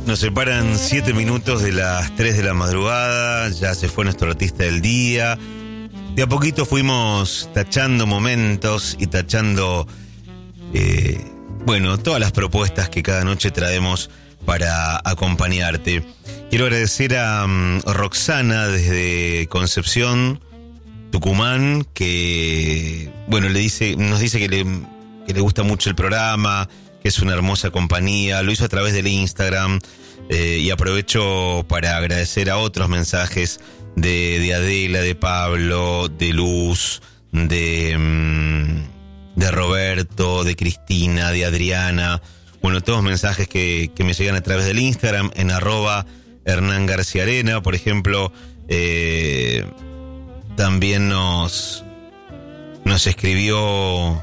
Nos separan 7 minutos de las 3 de la madrugada, ya se fue nuestro artista del día. De a poquito fuimos tachando momentos y tachando, todas las propuestas que cada noche traemos para acompañarte. Quiero agradecer a Roxana desde Concepción, Tucumán, que nos dice que le gusta mucho el programa, que es una hermosa compañía. Lo hizo a través del Instagram, y aprovecho para agradecer a otros mensajes de Adela, de Pablo, de Luz, de Roberto, de Cristina, de Adriana. Bueno, todos mensajes que me llegan a través del Instagram en @HernánGarciaArena. Por ejemplo, también nos escribió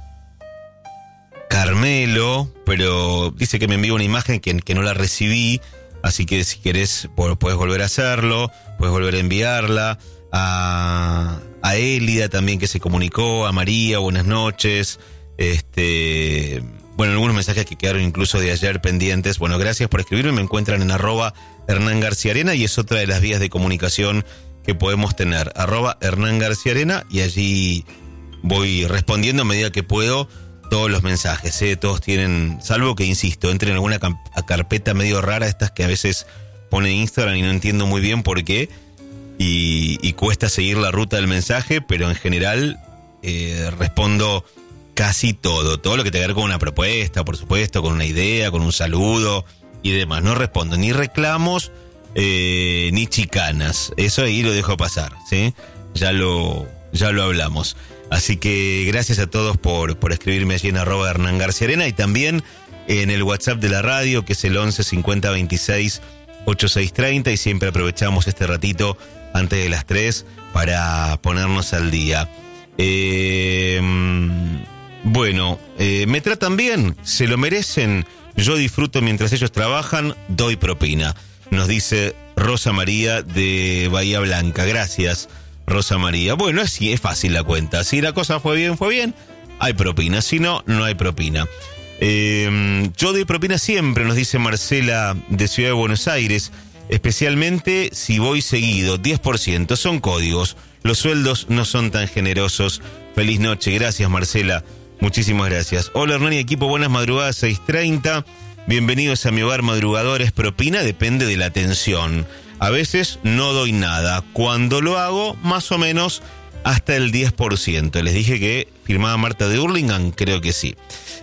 Carmelo, pero dice que me envió una imagen que no la recibí, así que si querés podés volver a hacerlo, podés volver a enviarla. A Élida también, que se comunicó, a María, buenas noches. Algunos mensajes que quedaron incluso de ayer pendientes. Bueno, gracias por escribirme. Me encuentran en @HernánGarciaArena y es otra de las vías de comunicación que podemos tener, @HernánGarciaArena, y allí voy respondiendo a medida que puedo todos los mensajes, todos tienen, salvo que, insisto, entren en alguna carpeta medio rara, estas que a veces pone Instagram y no entiendo muy bien por qué, y cuesta seguir la ruta del mensaje, pero en general respondo casi todo lo que tenga que ver con una propuesta, por supuesto, con una idea, con un saludo y demás. No respondo ni reclamos ni chicanas, eso ahí lo dejo pasar, ¿sí? Ya lo hablamos. Así que gracias a todos por escribirme allí en @HernánGarciaArena y también en el WhatsApp de la radio, que es el 11 50 26 8630, y siempre aprovechamos este ratito antes de las 3 para ponernos al día. Me tratan bien, se lo merecen, yo disfruto mientras ellos trabajan, doy propina, nos dice Rosa María de Bahía Blanca. Gracias, Rosa María. Bueno, así es fácil la cuenta. Si la cosa fue bien, hay propina. Si no, no hay propina. Yo doy propina siempre, nos dice Marcela de Ciudad de Buenos Aires, especialmente si voy seguido, 10%, son códigos. Los sueldos no son tan generosos. Feliz noche. Gracias, Marcela. Muchísimas gracias. Hola, Hernán y equipo, buenas madrugadas, 6:30. Bienvenidos a mi hogar madrugadores. Propina depende de la atención. A veces no doy nada. Cuando lo hago, más o menos hasta el 10%. Les dije que firmaba Marta de Hurlingham, creo que sí.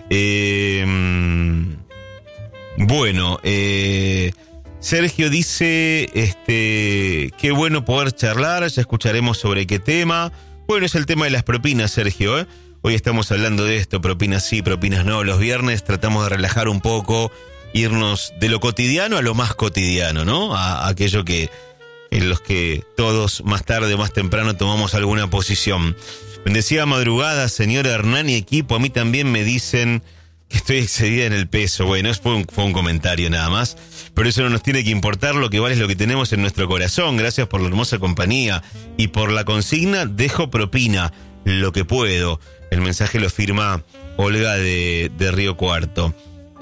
Sergio dice, qué bueno poder charlar, ya escucharemos sobre qué tema. Bueno, es el tema de las propinas, Sergio, Hoy estamos hablando de esto, propinas sí, propinas no. Los viernes tratamos de relajar un poco, irnos de lo cotidiano a lo más cotidiano, ¿no? A aquello en los que todos más tarde o más temprano tomamos alguna posición. Bendecida madrugada, señor Hernán y equipo. A mí también me dicen que estoy excedida en el peso. Bueno, fue un comentario nada más, pero eso no nos tiene que importar. Lo que vale es lo que tenemos en nuestro corazón. Gracias por la hermosa compañía y por la consigna. Dejo propina, lo que puedo. El mensaje lo firma Olga de Río Cuarto.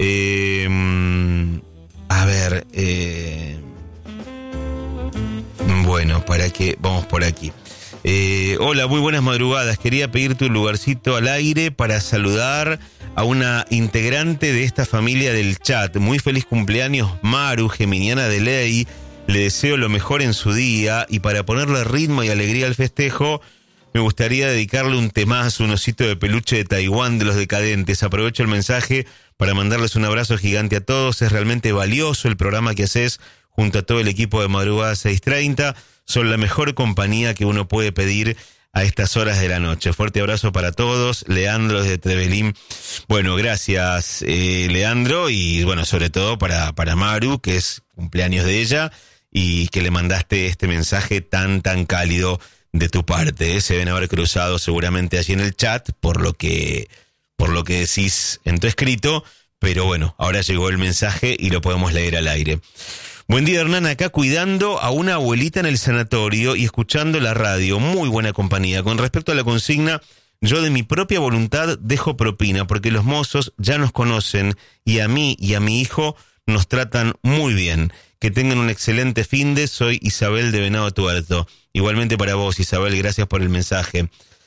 ¿Para qué? Vamos por aquí. Hola, muy buenas madrugadas. Quería pedirte un lugarcito al aire para saludar a una integrante de esta familia del chat. Muy feliz cumpleaños, Maru, geminiana de ley. Le deseo lo mejor en su día, y para ponerle ritmo y alegría al festejo, me gustaría dedicarle un temazo, un osito de peluche de Taiwán de los Decadentes. Aprovecho el mensaje para mandarles un abrazo gigante a todos. Es realmente valioso el programa que haces junto a todo el equipo de Madrugada 630. Son la mejor compañía que uno puede pedir a estas horas de la noche. Fuerte abrazo para todos. Leandro desde Trevelín. Bueno, gracias, Leandro, y bueno, sobre todo para Maru, que es cumpleaños de ella, y que le mandaste este mensaje tan cálido de tu parte. Se deben haber cruzado seguramente allí en el chat por lo que decís en tu escrito, pero bueno, ahora llegó el mensaje y lo podemos leer al aire. Buen día, Hernán, acá cuidando a una abuelita en el sanatorio y escuchando la radio. Muy buena compañía. Con respecto a la consigna, yo de mi propia voluntad dejo propina porque los mozos ya nos conocen y a mí y a mi hijo nos tratan muy bien. Que tengan un excelente finde. Soy Isabel de Venado Tuerto. Igualmente para vos, Isabel, gracias por el mensaje.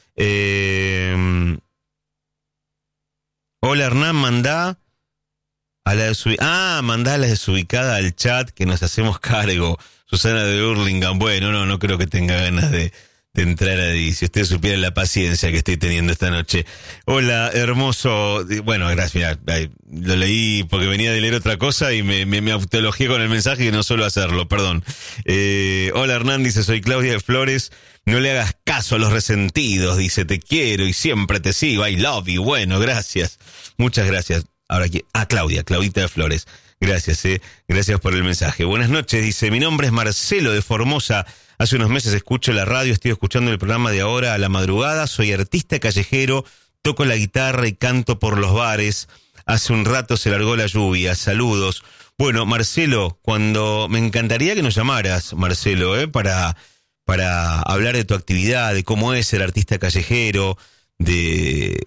Hola, Hernán, mandá a la desubicada al chat, que nos hacemos cargo. Susana de Hurlingham, bueno, no creo que tenga ganas de entrar ahí. Si usted supiera la paciencia que estoy teniendo esta noche. Hola, hermoso. Bueno, gracias. Mira, lo leí porque venía de leer otra cosa y me autoelogié con el mensaje y no suelo hacerlo, perdón. Hola, Hernán, dice, soy Claudia de Flores. No le hagas caso a los resentidos, dice, te quiero y siempre te sigo. I love you. Bueno, gracias. Muchas gracias. Ahora aquí, Claudita de Flores. Gracias, gracias por el mensaje. Buenas noches, dice, mi nombre es Marcelo de Formosa. Hace unos meses escucho la radio, estoy escuchando el programa de Ahora a la Madrugada. Soy artista callejero, toco la guitarra y canto por los bares. Hace un rato se largó la lluvia. Saludos. Bueno, Marcelo, me encantaría que nos llamaras, Marcelo, para hablar de tu actividad, de cómo es ser artista callejero, de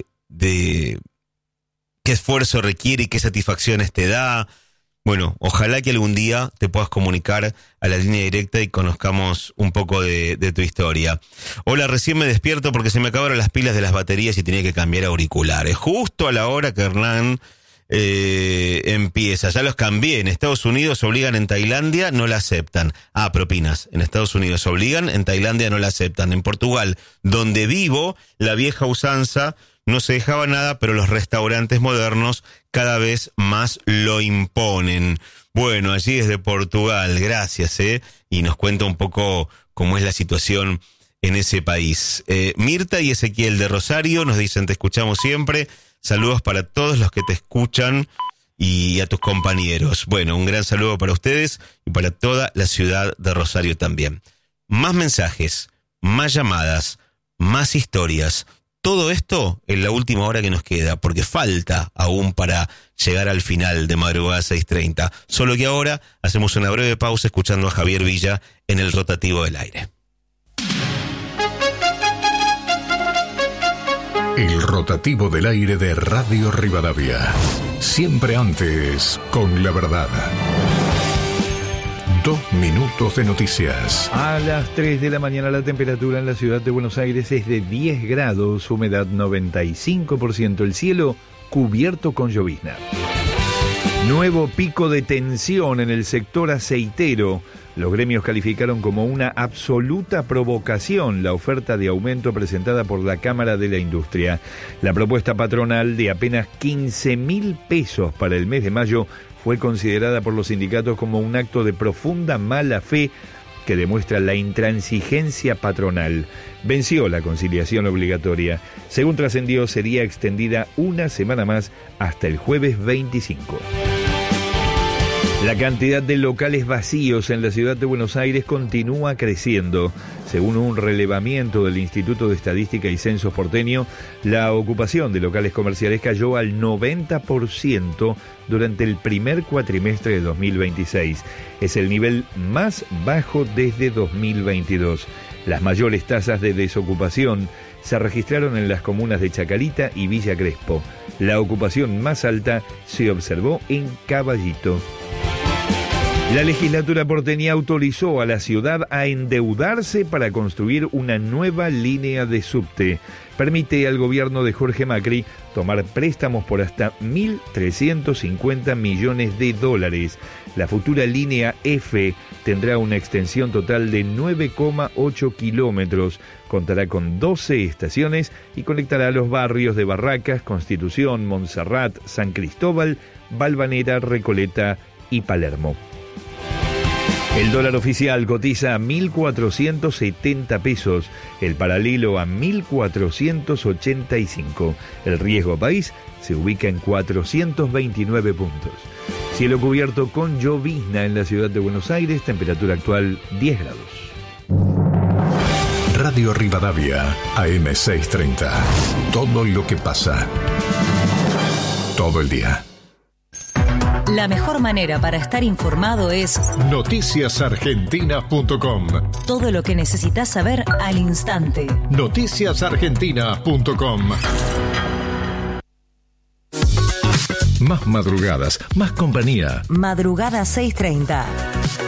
qué esfuerzo requiere y qué satisfacciones te da. Bueno, ojalá que algún día te puedas comunicar a la línea directa y conozcamos un poco de tu historia. Hola, recién me despierto porque se me acabaron las pilas de las baterías y tenía que cambiar auriculares. Justo a la hora que Hernán empieza. Ya los cambié. En Estados Unidos obligan, en Tailandia no la aceptan. Propinas. En Estados Unidos obligan, en Tailandia no la aceptan. En Portugal, donde vivo, la vieja usanza no se dejaba nada, pero los restaurantes modernos cada vez más lo imponen. Bueno, allí desde Portugal, gracias, y nos cuenta un poco cómo es la situación en ese país. Mirta y Ezequiel de Rosario nos dicen, te escuchamos siempre. Saludos para todos los que te escuchan y a tus compañeros. Bueno, un gran saludo para ustedes y para toda la ciudad de Rosario también. Más mensajes, más llamadas, más historias. Todo esto en la última hora que nos queda, porque falta aún para llegar al final de Madrugada 6:30. Solo que ahora hacemos una breve pausa escuchando a Javier Villa en el Rotativo del Aire. El Rotativo del Aire de Radio Rivadavia. Siempre antes con la verdad. 2 minutos de noticias. A las 3 de la mañana la temperatura en la ciudad de Buenos Aires es de 10 grados, humedad 95%, el cielo cubierto con llovizna. Nuevo pico de tensión en el sector aceitero. Los gremios calificaron como una absoluta provocación la oferta de aumento presentada por la Cámara de la Industria. La propuesta patronal de apenas 15.000 pesos para el mes de mayo fue considerada por los sindicatos como un acto de profunda mala fe que demuestra la intransigencia patronal. Venció la conciliación obligatoria. Según trascendió, sería extendida una semana más hasta el jueves 25. La cantidad de locales vacíos en la ciudad de Buenos Aires continúa creciendo. Según un relevamiento del Instituto de Estadística y Censos porteño, la ocupación de locales comerciales cayó al 90% durante el primer cuatrimestre de 2026. Es el nivel más bajo desde 2022. Las mayores tasas de desocupación se registraron en las comunas de Chacarita y Villa Crespo. La ocupación más alta se observó en Caballito. La legislatura porteña autorizó a la ciudad a endeudarse para construir una nueva línea de subte. Permite al gobierno de Jorge Macri tomar préstamos por hasta 1.350 millones de dólares. La futura línea F tendrá una extensión total de 9,8 kilómetros, contará con 12 estaciones y conectará los barrios de Barracas, Constitución, Montserrat, San Cristóbal, Valvanera, Recoleta y Palermo. El dólar oficial cotiza a 1.470 pesos, el paralelo a 1.485. El riesgo país se ubica en 429 puntos. Cielo cubierto con llovizna en la ciudad de Buenos Aires, temperatura actual 10 grados. Radio Rivadavia, AM630. Todo lo que pasa. Todo el día. La mejor manera para estar informado es noticiasargentina.com. Todo lo que necesitas saber al instante. Noticiasargentina.com. Más madrugadas, más compañía. Madrugada 6:30.